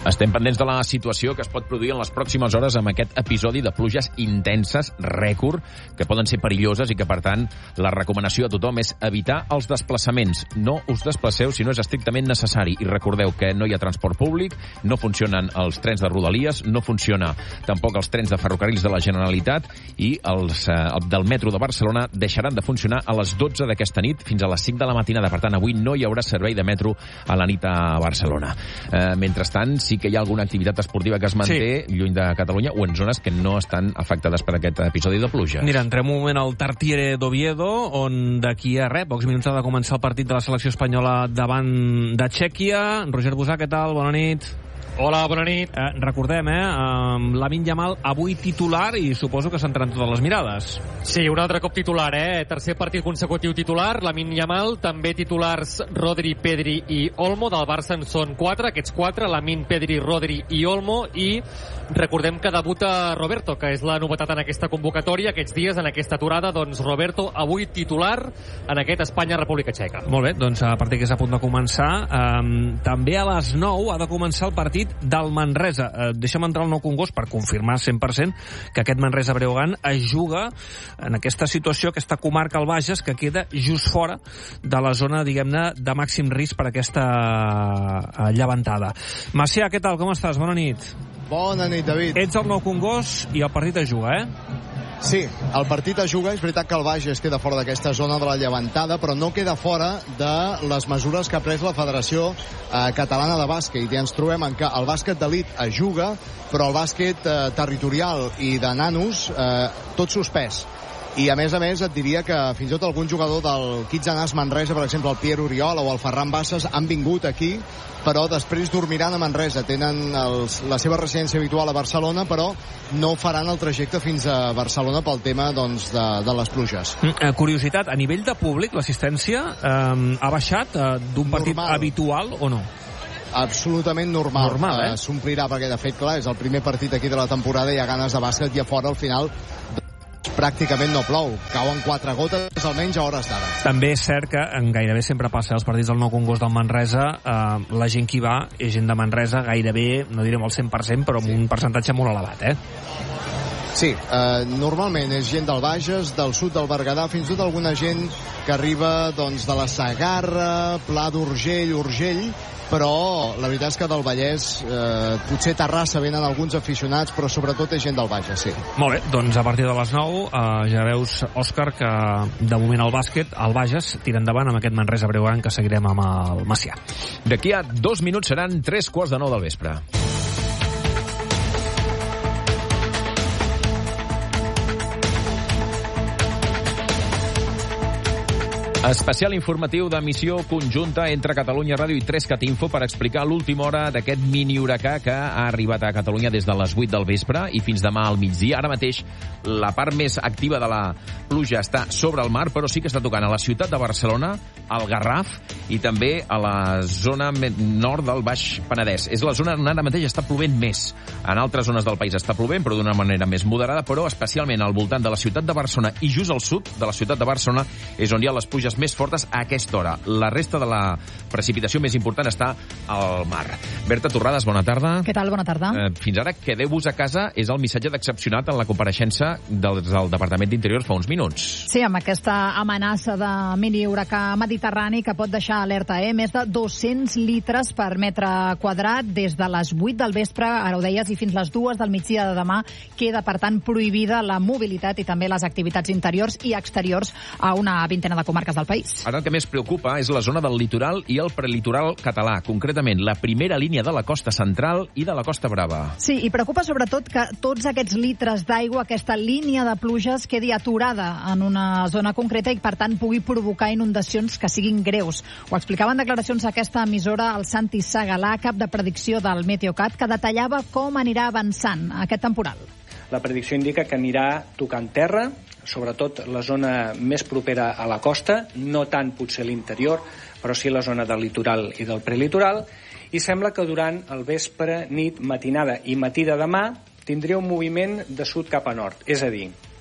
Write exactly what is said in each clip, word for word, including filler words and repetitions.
Estem pendents de la situació que es pot produir en les pròximes hores amb aquest episodi de pluges intenses, rècord, que poden ser perilloses i que, per tant, la recomanació a tothom és evitar els desplaçaments. No us desplaceu si no és estrictament necessari. I recordeu que no hi ha transport públic, no funcionen els trens de Rodalies, no funciona tampoc els trens de ferrocarrils de la Generalitat i els eh, del metro de Barcelona deixaran de funcionar a les dotze d'aquesta nit fins a les cinc de la matinada. Per tant, avui no hi haurà servei de metro a la nit a Barcelona. Eh, mentrestant, sí que hi ha alguna activitat esportiva que es manté sí. lluny de Catalunya o en zones que no estan afectades per aquest episodi de pluja. Mira, entrem un moment al Tartiere d'Oviedo, on d'aquí a res, pocs minuts ha de començar el partit de la selecció espanyola davant de Txèquia. Roger Busà, què tal? Bona nit. Hola, bona nit. Eh, recordem, eh, um, Lamine Yamal avui titular i suposo que s'entran totes les mirades. Sí, un altre cop titular, eh? Tercer partit consecutiu titular, Lamine Yamal, també titulars Rodri, Pedri i Olmo, del Barça en són quatre, aquests quatre, Lamine, Pedri, Rodri i Olmo, i recordem que debuta Roberto, que és la novetat en aquesta convocatòria, aquests dies, en aquesta aturada, doncs Roberto avui titular en aquest Espanya-República Txeca. Molt bé, doncs a partir que és a punt de començar, um, també a les nou ha de començar el partit del Manresa. Eh, deixa'm entrar al Nou Congost per confirmar cent per cent que aquest Manresa Breogán es juga en aquesta situació, aquesta comarca al Bages, que queda just fora de la zona, diguem-ne, de màxim risc per aquesta eh, llevantada. Macià, què tal? Com estàs? Bona nit. Bona nit, David. Ets al Nou Congost i el partit es juga, eh? Sí, el partit es juga. És veritat que el Bages queda fora d'aquesta zona de la llevantada, però no queda fora de les mesures que ha pres la Federació eh, Catalana de Bàsquet. I ens trobem en que el bàsquet d'elit es juga, però el bàsquet eh, territorial i de nanos eh, tot suspès. I a més a més et diria que fins i tot algun jugador del Kitsanàs Manresa, per exemple el Pierre Oriola o el Ferran Bassas, han vingut aquí, però després dormiran a Manresa. Tenen els, la seva residència habitual a Barcelona, però no faran el trajecte fins a Barcelona pel tema doncs, de, de les pluges. Mm, curiositat, a nivell de públic l'assistència eh, ha baixat eh, d'un partit normal. Habitual o no? Absolutament normal. Normal, eh? eh S'omplirà perquè, de fet, clar, és el primer partit aquí de la temporada, hi ha ganes de bàsquet i a fora al final pràcticament no plou. Cauen quatre gotes almenys a hores d'ara. També és cert que en gairebé sempre passa als partits del Nou Congost del Manresa, eh, la gent que hi va és gent de Manresa gairebé, no direm el cent per cent, però amb sí. un percentatge molt elevat, eh? Sí, eh, normalment és gent del Bages, del sud del Berguedà, fins i tot alguna gent que arriba doncs, de la Segarra, Pla d'Urgell, Urgell, però la veritat és que del Vallès eh, potser Terrassa venen alguns aficionats, però sobretot és gent del Bages, sí. Molt bé, doncs a partir de les nou eh, ja veus, Òscar, que de moment el bàsquet, el Bages, tira endavant amb aquest Manresa Breogán, que seguirem amb el Macià. D'aquí a dos minuts seran tres quarts de nou del vespre. Especial informatiu de missió conjunta entre Catalunya Ràdio i tres cat Info per explicar l'última hora d'aquest mini huracà que ha arribat a Catalunya des de les vuit del vespre i fins demà al migdia. Ara mateix la part més activa de la pluja està sobre el mar, però sí que està tocant a la ciutat de Barcelona, al Garraf i també a la zona nord del Baix Penedès. És la zona on ara mateix està plovent més. En altres zones del país està plovent, però d'una manera més moderada, però especialment al voltant de la ciutat de Barcelona i just al sud de la ciutat de Barcelona és on hi ha les pluges més fortes a aquesta hora. La resta de la precipitació més important està al mar. Berta Torrades, bona tarda. Què tal? Bona tarda. Eh, fins ara, quedeu-vos a casa és el missatge d'excepcionat en la compareixença del, del Departament d'Interior fa uns minuts. Sí, amb aquesta amenaça de mini huracà mediterrani que pot deixar alerta, eh? Més de dos-cents litres per metre quadrat des de les vuit del vespre, ara ho deies, i fins les dues del migdia de demà. Queda, per tant, prohibida la mobilitat i també les activitats interiors i exteriors a una vintena de comarques del país. Ara el que més preocupa és la zona del litoral i el prelitoral català, concretament la primera línia de la costa central i de la Costa Brava. Sí, i preocupa sobretot que tots aquests litres d'aigua, aquesta línia de pluges, quedi aturada en una zona concreta i, per tant, pugui provocar inundacions que siguin greus. Ho explicava en declaracions a aquesta emissora el Santi Segalà, cap de predicció del Meteocat, que detallava com anirà avançant aquest temporal. La predicció indica que anirà tocant terra, sobretot la zona més propera a la costa, no tant potser l'interior, però sí la zona del litoral i del prelitoral, i sembla que durant el vespre, nit, matinada i matí de demà tindria un moviment de sud cap a nord. És a dir,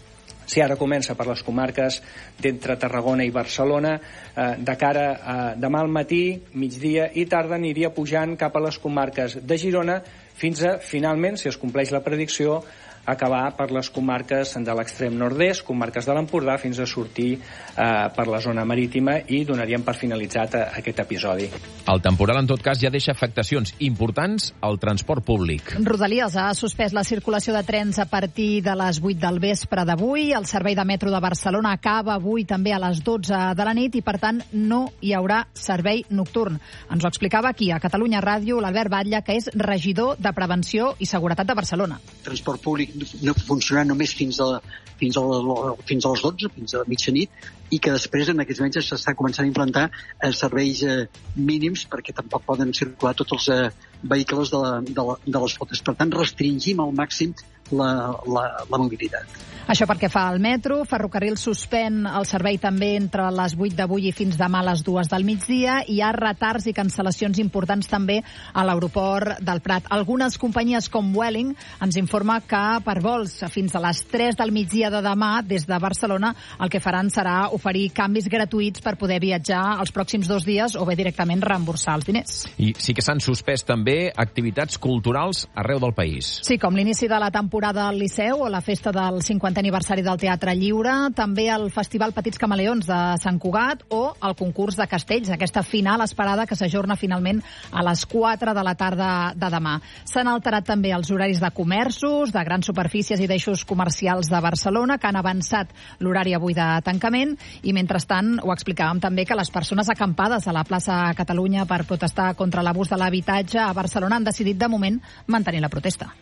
Si ara comença per les comarques d'entre Tarragona i Barcelona, eh, de cara a demà al matí, migdia i tarda aniria pujant cap a les comarques de Girona fins a, finalment, si es compleix la predicció, acabar per les comarques de l'extrem nord-est, comarques de l'Empordà, fins a sortir eh, per la zona marítima i donaríem per finalitzat a, a aquest episodi. El temporal, en tot cas, ja deixa afectacions importants al transport públic. Rodalies ha suspès la circulació de trens a partir de les vuit del vespre d'avui. El servei de metro de Barcelona acaba avui també a les dotze de la nit i, per tant, no hi haurà servei nocturn. Ens ho explicava aquí, a Catalunya Ràdio, l'Albert Batlle, que és regidor de Prevenció i Seguretat de Barcelona. Transport públic no funcionarà només fins a, fins a, fins a les dotze, fins a mitjanit, i que després en aquests moments s'està començant a implantar eh, serveis eh, mínims perquè tampoc poden circular tots els eh, vehicles de, la, de, la, de les flotes. Per tant, restringim al màxim la, la, la mobilitat. Això perquè fa el metro. Ferrocarril suspèn el servei també entre les vuit d'avui i fins demà a les dues del migdia. Hi ha retards i cancel·lacions importants també a l'aeroport del Prat. Algunes companyies com Vueling ens informa que per vols fins a les tres del migdia de demà des de Barcelona el que faran serà oferir canvis gratuïts per poder viatjar els pròxims dos dies o bé directament reemborsar els diners. I sí que s'han suspès també activitats culturals arreu del país. Sí, com l'inici de la temporada al Liceu o la festa del cinquantè aniversari del Teatre Lliure, també el Festival Petits Camaleons de Sant Cugat o el concurs de castells, aquesta final esperada que s'ajorna finalment a les quatre de la tarda de demà. S'han alterat també els horaris de comerços, de grans superfícies i d'eixos comercials de Barcelona, que han avançat l'horari avui de tancament, i mentrestant ho explicàvem també que les persones acampades a la plaça Catalunya per protestar contra l'abús de l'habitatge a Barcelona han decidit de moment mantenir la protesta.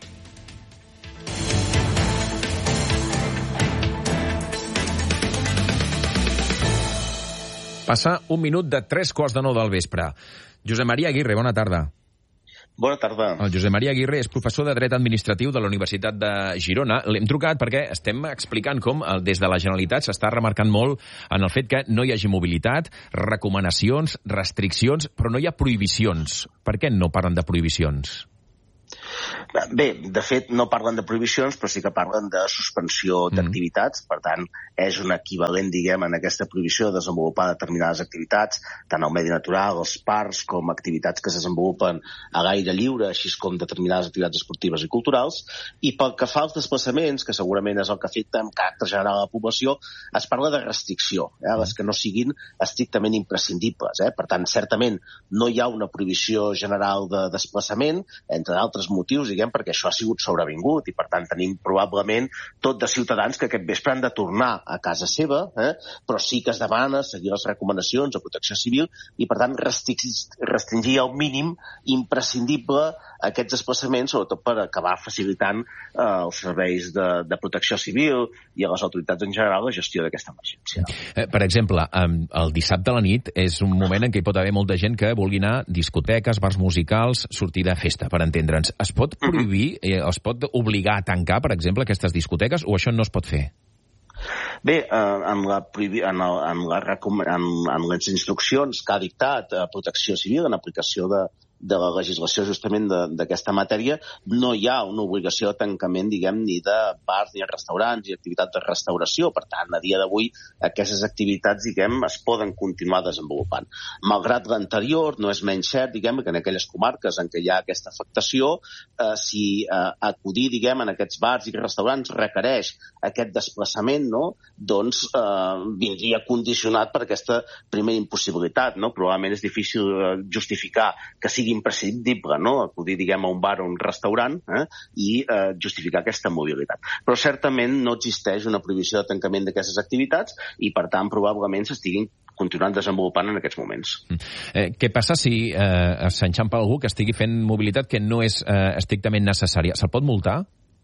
Passa un minut de tres quarts de nou del vespre. Josep Maria Aguirre, bona tarda. Bona tarda. El Josep Maria Aguirre és professor de Dret Administratiu de la Universitat de Girona. L'hem trucat perquè estem explicant com des de la Generalitat s'està remarcant molt en el fet que no hi hagi mobilitat, recomanacions, restriccions, però no hi ha prohibicions. Per què no parlen de prohibicions? Bé, de fet, no parlen de prohibicions, però sí que parlen de suspensió d'activitats. Per tant, és un equivalent, diguem, en aquesta prohibició de desenvolupar determinades activitats, tant al medi natural, als parcs, com activitats que es desenvolupen a l'aire lliure, així com determinades activitats esportives i culturals. I pel que fa als desplaçaments, que segurament és el que afecta amb caràcter general a la població, es parla de restricció, eh, les que no siguin estrictament imprescindibles. Eh? Per tant, certament, no hi ha una prohibició general de desplaçament, entre altres motius, diguem, perquè això ha sigut sobrevingut i, per tant, tenim probablement tot de ciutadans que aquest vespre han de tornar a casa seva, eh? Però sí que es demana seguir les recomanacions de Protecció Civil i, per tant, restringir al mínim imprescindible aquests desplaçaments, sobretot per acabar facilitant eh, els serveis de, de protecció civil i a les autoritats en general la gestió d'aquesta emergència. Eh, per exemple, el dissabte a la nit és un moment en què hi pot haver molta gent que vulgui anar a discoteques, bars musicals, sortir de festa, per entendre'ns. Es pot prohibir, eh, es pot obligar a tancar, per exemple, aquestes discoteques, o això no es pot fer? Bé, eh, en, la, en, el, en, la, en, en les instruccions que ha dictat eh, Protecció Civil en aplicació de, de la legislació justament d'aquesta matèria, no hi ha una obligació de tancament, diguem, ni de bars, ni de restaurants, ni activitats de restauració. Per tant, a dia d'avui, aquestes activitats, diguem, es poden continuar desenvolupant. Malgrat l'anterior, no és menys cert, diguem, que en aquelles comarques en què hi ha aquesta afectació, eh, si eh, acudir, diguem, en aquests bars i restaurants requereix aquest desplaçament, no?, doncs eh, vindria condicionat per aquesta primera impossibilitat, no? Probablement és difícil eh, justificar que sigui imprescindible, no?, acudir, diguem, a un bar o un restaurant eh, i eh, justificar aquesta mobilitat. Però certament no existeix una prohibició de tancament d'aquestes activitats i, per tant, probablement s'estiguin continuant desenvolupant en aquests moments. Eh, què passa si eh, s'enxampa algú que estigui fent mobilitat que no és eh, estrictament necessària? Se'l pot multar?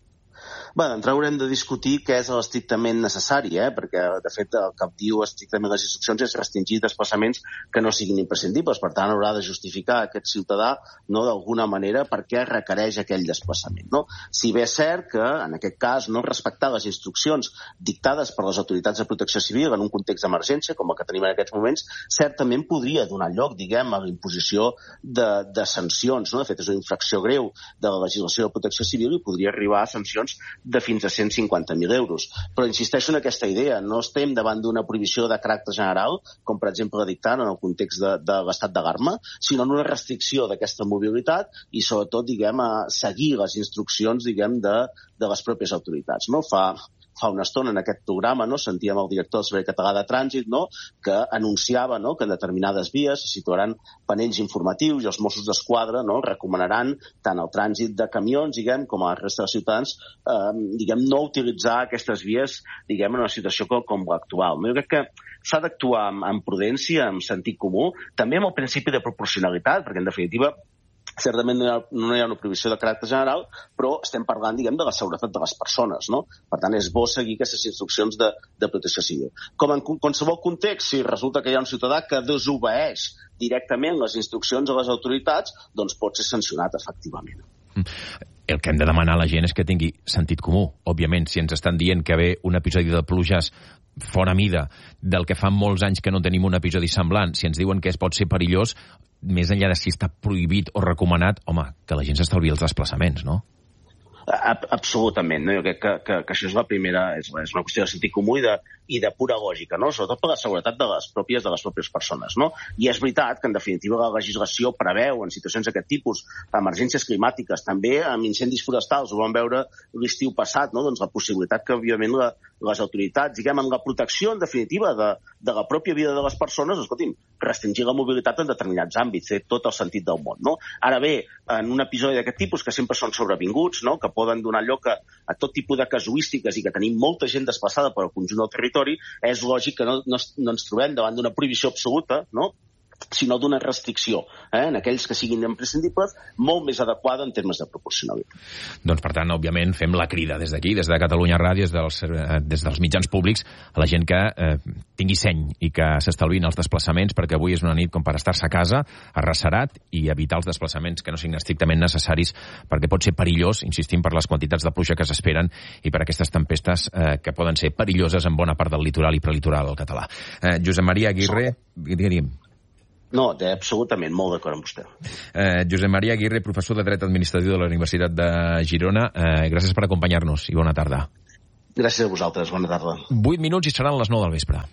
Bé, d'entrada haurem de discutir què és l'estrictament necessari, eh? Perquè, de fet, el que diu estrictament les instruccions és restringir desplaçaments que no siguin imprescindibles. Per tant, haurà de justificar aquest ciutadà, no, d'alguna manera, per què requereix aquell desplaçament. No? Si bé és cert que, en aquest cas, no respectar les instruccions dictades per les autoritats de protecció civil en un context d'emergència, com el que tenim en aquests moments, certament podria donar lloc, diguem, a la imposició de, de sancions. No? De fet, és una infracció greu de la legislació de protecció civil i podria arribar a sancions de fins a cent cinquanta mil euros. Però insisteixo en aquesta idea, no estem davant d'una prohibició de caràcter general, com per exemple la dictant en el context de, de l'estat d'alarma, sinó en una restricció d'aquesta mobilitat i sobretot, diguem, a seguir les instruccions, diguem, de, de les pròpies autoritats. No? Fa, fa una estona en aquest programa, no, sentíem el director del Servei Català de Trànsit, no, que anunciava, no, que en determinades vies se situaran panells informatius i els Mossos d'Esquadra, no, recomanaran tant el trànsit de camions, diguem, com a la resta de ciutadans, eh, diguem, no utilitzar aquestes vies, diguem, en una situació com, com l'actual. Jo crec que s'ha d'actuar amb, amb prudència, amb sentit comú, també amb el principi de proporcionalitat, perquè en definitiva certament no hi, ha, no hi ha una prohibició de caràcter general, però estem parlant, diguem, de la seguretat de les persones, no? Per tant, és bo seguir aquestes instruccions de, de protecció civil. Com en qualsevol context, si resulta que hi ha un ciutadà que desobeeix directament les instruccions de les autoritats, doncs pot ser sancionat, efectivament. El que hem de demanar a la gent és que tingui sentit comú. Òbviament, si ens estan dient que ve un episodi de pluges fora mida del que fa molts anys que no tenim un episodi semblant, si ens diuen que es pot ser perillós, més enllà de si està prohibit o recomanat, home, que la gent s'estalvi els desplaçaments, no? Absolutament, no? Jo crec que, que, que això és la primera, és, és una qüestió de sentit comú i de, i de pura lògica, no? Sobretot per la seguretat de les pròpies de les pròpies persones, no? I és veritat que, en definitiva, la legislació preveu en situacions d'aquest tipus, emergències climàtiques, també amb incendis forestals, ho vam veure l'estiu passat, no? Doncs la possibilitat que, òbviament, la, les autoritats, diguem, en la protecció, en definitiva, de, de la pròpia vida de les persones, escolti'm, restringir la mobilitat en determinats àmbits, té tot el sentit del món, no? Ara bé, en un episodi d'aquest tipus, que sempre són sobrevinguts, no? Que poden donar lloc a, a tot tipus de casuístiques i que tenim molta gent desplaçada per al conjunt del territori, és lògic que no, no, no ens trobem davant d'una prohibició absoluta, no? Sinó d'una restricció, eh, en aquells que siguin imprescindibles, molt més adequada en termes de proporcionalitat. Doncs, per tant, òbviament, fem la crida des d'aquí, des de Catalunya Ràdio, des dels, eh, des dels mitjans públics, a la gent que eh, tingui seny i que s'estalvin els desplaçaments, perquè avui és una nit com per estar-se a casa, arrecerat, i evitar els desplaçaments que no siguin estrictament necessaris, perquè pot ser perillós, insistim, per les quantitats de pluja que s'esperen i per aquestes tempestes eh, que poden ser perilloses en bona part del litoral i prelitoral català. Eh, Josep Maria Aguirre, digue'm. No, absolutament, molt d'acord amb vostè. Eh, Josep Maria Aguirre, professor de Dret Administratiu de la Universitat de Girona. Eh, gràcies per acompanyar-nos i bona tarda. Gràcies a vosaltres, bona tarda. Vuit minuts i seran les nou del vespre.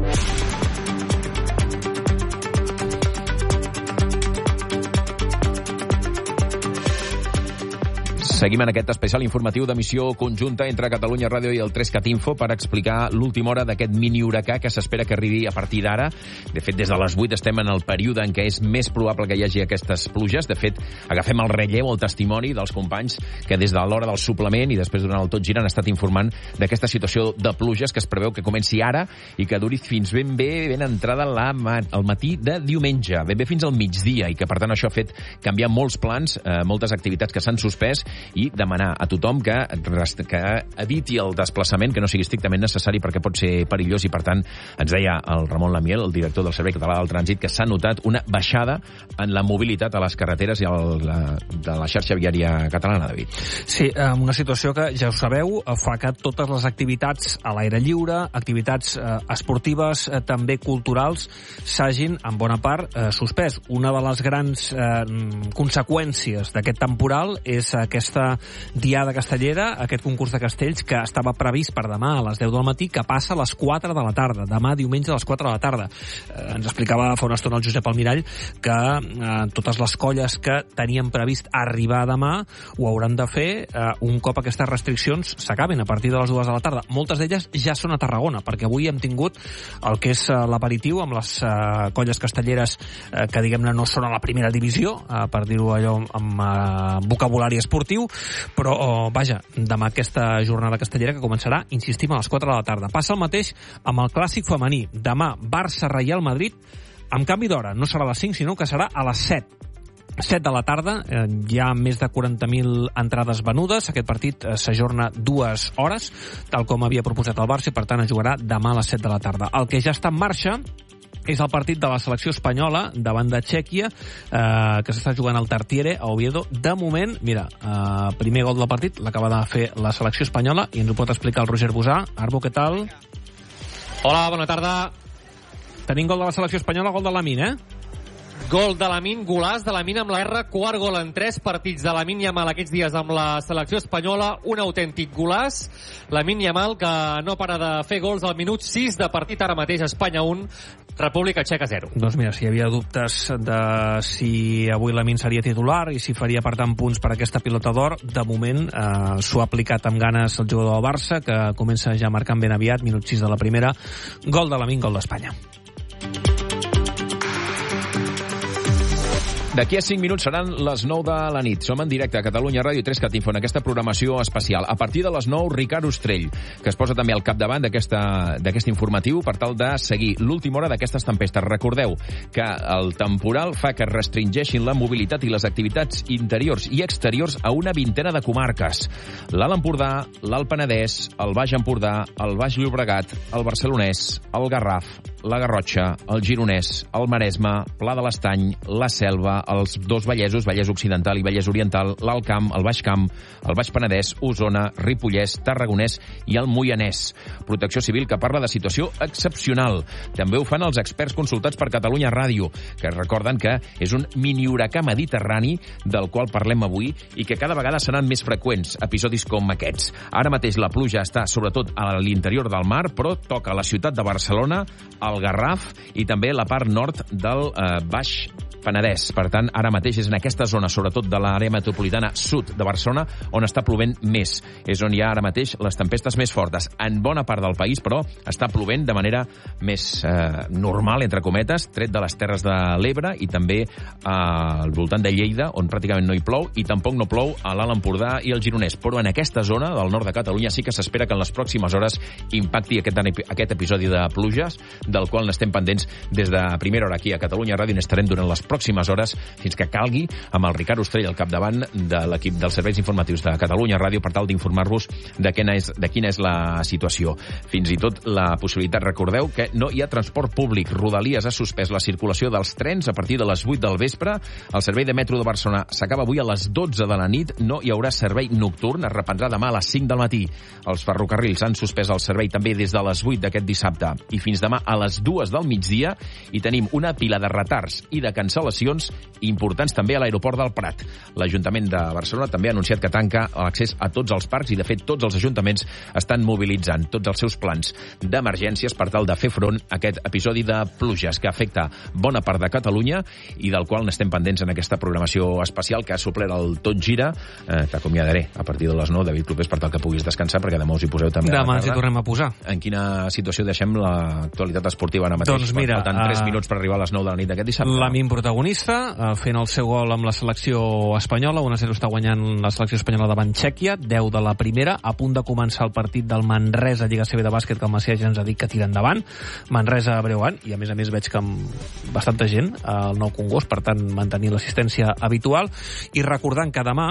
Seguim en aquest especial informatiu d'emissió conjunta entre Catalunya Ràdio i el tres cat Info per explicar l'última hora d'aquest mini-huracà que s'espera que arribi a partir d'ara. De fet, des de les vuit estem en el període en què és més probable que hi hagi aquestes pluges. De fet, agafem el relleu, el testimoni dels companys que des de l'hora del suplement i després durant el Tot Gira han estat informant d'aquesta situació de pluges que es preveu que comenci ara i que duri fins ben bé ben entrada la, al matí de diumenge, ben bé fins al migdia, i que per tant això ha fet canviar molts plans, eh, moltes activitats que s'han suspès, i demanar a tothom que, que eviti el desplaçament, que no sigui estrictament necessari perquè pot ser perillós, i per tant ens deia el Ramon Lamiel, el director del Servei Català del Trànsit, que s'ha notat una baixada en la mobilitat a les carreteres i el, la, de la xarxa viària catalana, David. Sí, una situació que, ja ho sabeu, fa que totes les activitats a l'aire lliure, activitats eh, esportives, eh, també culturals, s'hagin, en bona part, eh, suspès. Una de les grans eh, conseqüències d'aquest temporal és aquesta diada castellera, aquest concurs de castells que estava previst per demà a les deu del matí, que passa a les quatre de la tarda, demà diumenge a les quatre de la tarda. Eh, ens explicava fa una estona el Josep Almirall que eh, totes les colles que tenien previst arribar demà ho hauran de fer eh, un cop aquestes restriccions s'acaben a partir de les dues de la tarda. Moltes d'elles ja són a Tarragona, perquè avui hem tingut el que és eh, l'aperitiu amb les eh, colles castelleres eh, que, diguem-ne, no són a la primera divisió, eh, per dir-ho allò amb eh, vocabulari esportiu, però, oh, vaja, demà aquesta jornada castellera que començarà, insistim, a les quatre de la tarda. Passa el mateix amb el clàssic femení. Demà, Barça-Reial Madrid, amb canvi d'hora. No serà a les cinc, sinó que serà a les set. set de la tarda, eh, hi ha més de quaranta mil entrades venudes. Aquest partit eh, s'ajorna dues hores, tal com havia proposat el Barça, i per tant es jugarà demà a les set de la tarda. El que ja està en marxa és el partit de la selecció espanyola davant de Txèquia, eh, que s'està jugant al Tartiere, a Oviedo. De moment, mira, eh, primer gol del partit l'acaba de fer la selecció espanyola i ens ho pot explicar el Roger Busà. Arbo, què tal? Hola, bona tarda. Tenim gol de la selecció espanyola, gol de Lamine, eh? Gol de Lamine, golaç de Lamine amb la R, quart gol en tres partits de Lamine Yamal aquests dies amb la selecció espanyola, un autèntic golaç. Lamine Yamal que no para de fer gols al minut sis de partit, ara mateix Espanya un, República Txeca zero. Doncs mira, si hi havia dubtes de si avui Lamine seria titular i si faria per tant punts per aquesta pilota d'or, de moment eh, s'ho ha aplicat amb ganes el jugador del Barça, que comença ja marcant ben aviat, minut sis de la primera, gol de Lamine, gol d'Espanya. D'aquí a cinc minuts seran les nou de la nit. Som en directe a Catalunya Ràdio i tres Catinfo en aquesta programació especial. A partir de les nou, Ricard Ostrell, que es posa també al capdavant d'aquest informatiu per tal de seguir l'última hora d'aquestes tempestes. Recordeu que el temporal fa que restringeixin la mobilitat i les activitats interiors i exteriors a una vintena de comarques. L'Alt Empordà, l'Alt Penedès, el Baix Empordà, el Baix Llobregat, el Barcelonès, el Garraf, la Garrotxa, el Gironès, el Maresme, Pla de l'Estany, la Selva, els dos Vallesos, Vallès Occidental i Vallès Oriental, l'Alt Camp, el Baix Camp, el Baix Penedès, Osona, Ripollès, Tarragonès i el Moianès. Protecció Civil que parla de situació excepcional. També ho fan els experts consultats per Catalunya Ràdio, que recorden que és un mini-huracà mediterrani del qual parlem avui i que cada vegada seran més freqüents episodis com aquests. Ara mateix la pluja està sobretot a l'interior del mar, però toca la ciutat de Barcelona, el Garraf i també la part nord del eh, Baix Penedès. Per tant, ara mateix és en aquesta zona, sobretot de l'àrea metropolitana sud de Barcelona, on està plovent més. És on hi ha ara mateix les tempestes més fortes. En bona part del país, però, està plovent de manera més eh, normal, entre cometes, tret de les Terres de l'Ebre i també eh, al voltant de Lleida, on pràcticament no hi plou, i tampoc no plou a l'Alt Empordà i el Gironès. Però en aquesta zona del nord de Catalunya sí que s'espera que en les pròximes hores impacti aquest, aquest episodi de pluges, del qual n'estem pendents des de primera hora aquí a Catalunya Ràdio, n'estarem durant les pròximes hores fins que calgui, amb el Ricard Ostrell al capdavant de l'equip dels serveis informatius de Catalunya Ràdio per tal d'informar-vos de, és, de quina és la situació. Fins i tot la possibilitat, recordeu, que no hi ha transport públic. Rodalies ha suspès la circulació dels trens a partir de les vuit del vespre. El servei de metro de Barcelona s'acaba avui a les dotze de la nit. No hi haurà servei nocturn, es reprendrà demà a les cinc del matí. Els ferrocarrils han suspès el servei també des de les vuit d'aquest dissabte i fins demà a les dues del migdia, i tenim una pila de retards i de cancel·lacions importants també a l'aeroport del Prat. L'Ajuntament de Barcelona també ha anunciat que tanca l'accés a tots els parcs i, de fet, tots els ajuntaments estan mobilitzant tots els seus plans d'emergències per tal de fer front a aquest episodi de pluges que afecta bona part de Catalunya i del qual n'estem pendents en aquesta programació especial que ha suplert el Tot Gira. Eh, T'acomiadaré a partir de les nou, David Clopés, per tal que puguis descansar, perquè demà us hi poseu també. Demà ens hi tornem a posar. En quina situació deixem l'actualitat esportiva ara mateix? Doncs mira, faltant tres minuts per arribar a les nou de la nit d'aquest dissabte. Lamine protagonista, fent el seu gol amb la selecció espanyola. un a zero està guanyant la selecció espanyola davant Txèquia, deu de la primera, a punt de començar el partit del Manresa Lliga C B de bàsquet, que el Macià ja ens ha dit que tira endavant. Manresa Breogán, i a més a més veig que amb bastanta gent al Nou Congost, per tant mantenir l'assistència habitual, i recordant que demà,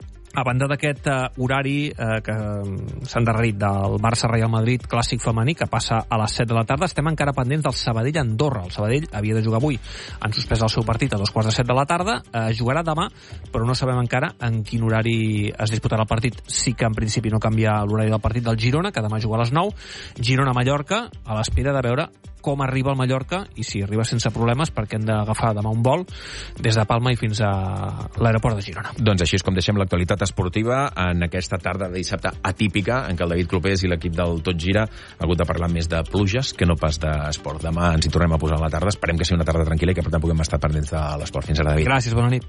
a banda d'aquest uh, horari uh, que s'ha endarrerit del Barça-Real Madrid clàssic femení, que passa a les set de la tarda, estem encara pendents del Sabadell-Andorra. El Sabadell havia de jugar avui, han suspès el seu partit a dos quarts de set de la tarda, uh, jugarà demà, però no sabem encara en quin horari es disputarà el partit. Sí que en principi no canvia l'horari del partit del Girona, que demà juga a les nou. Girona-Mallorca, a l'espera de veure com arriba el Mallorca i si arriba sense problemes, perquè hem d'agafar demà un vol des de Palma i fins a l'aeroport de Girona. Doncs així és com deixem l'actualitat esportiva en aquesta tarda de dissabte atípica en què el David Clopés i l'equip del Tot Gira ha hagut de parlar més de pluges que no pas d'esport. Demà ens hi tornem a posar a la tarda. Esperem que sigui una tarda tranquil·la i que per tant puguem estar pendents de l'esport. Fins ara, David. Gràcies, bona nit.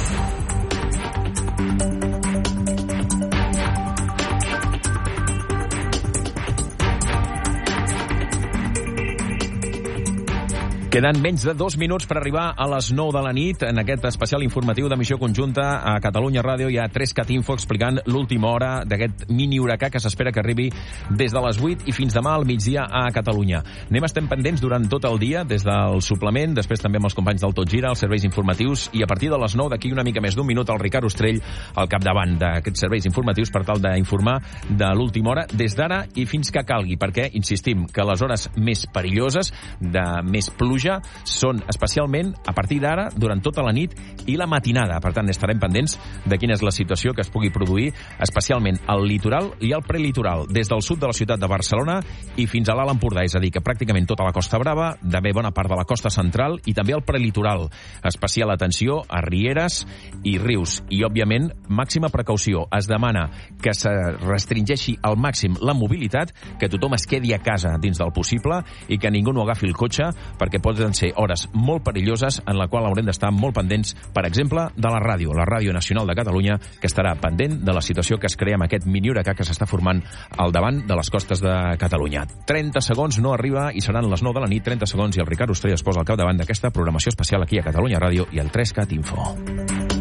Queden menys de dos minuts per arribar a les nou de la nit en aquest especial informatiu d'emissió conjunta a Catalunya Ràdio i a tres cat info explicant l'última hora d'aquest mini huracà que s'espera que arribi des de les vuit i fins demà al migdia a Catalunya. Anem estem pendents durant tot el dia des del suplement, després també amb els companys del Tot Gira, els serveis informatius, i a partir de les nou, d'aquí una mica més d'un minut, el Ricard Ostrell al capdavant d'aquests serveis informatius per tal d'informar de l'última hora des d'ara i fins que calgui, perquè insistim que les hores més perilloses, de més pluja, pluja són especialment a partir d'ara, durant tota la nit i la matinada. Per tant, estarem pendents de quina és la situació que es pugui produir, especialment al litoral i al prelitoral, des del sud de la ciutat de Barcelona i fins a l'Alt Empordà, és a dir, que pràcticament tota la Costa Brava, també bona part de la costa central i també el prelitoral. Especial atenció a rieres i rius. I, òbviament, màxima precaució. Es demana que se restringeixi al màxim la mobilitat, que tothom es quedi a casa dins del possible i que ningú no agafi el cotxe, perquè poden ser hores molt perilloses en la qual haurem d'estar molt pendents, per exemple, de la ràdio, la Ràdio Nacional de Catalunya, que estarà pendent de la situació que es crea amb aquest mini huracà que s'està formant al davant de les costes de Catalunya. trenta segons no arriba i seran les nou de la nit, trenta segons, i el Ricard Ostrell es posa al capdavant d'aquesta programació especial aquí a Catalunya Ràdio i al tres cat Info.